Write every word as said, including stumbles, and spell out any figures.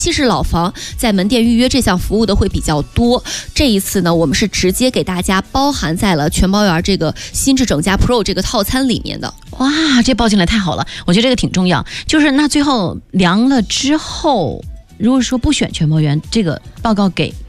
其实老房在门店预约这项服务的会比较多，这一次呢，我们是直接给大家包含在了全包园这个新智整家 Pro 这个套餐里面的。 哇，这包进来太好了，我觉得这个挺重要。就是那最后量了之后，如果说不选全包园，这个报告给